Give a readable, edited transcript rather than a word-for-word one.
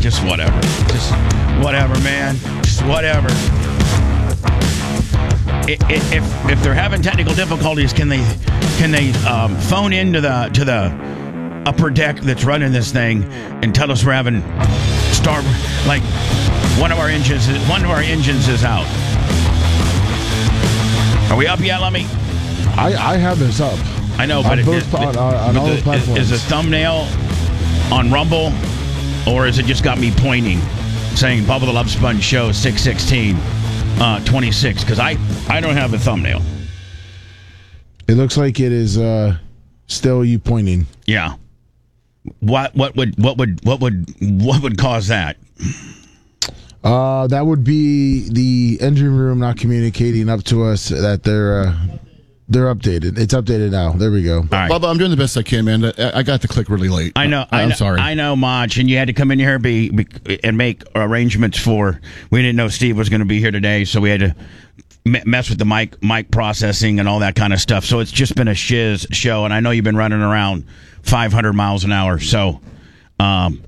just whatever. Just whatever, man. Just whatever. If they're having technical difficulties, can they phone into the upper deck that's running this thing and tell us we're having like one of our engines is out? Are we up yet, Lummy? I have this up. I know, on but all the platforms. Is the thumbnail on Rumble, or is it just got me pointing, saying Bubba the Love Sponge Show 6/16/26? Because I don't have a thumbnail. It looks like it is still you pointing. Yeah. What would cause that? That would be the engine room not communicating up to us that they're updated. It's updated now. There we go. All right. Bubba, I'm doing the best I can, man. I got the click really late. I'm sorry. I know, Mach, and you had to come in here and make arrangements for. We didn't know Steve was going to be here today, so we had to mess with the mic processing and all that kind of stuff. So it's just been a shiz show, and I know you've been running around 500 miles an hour. So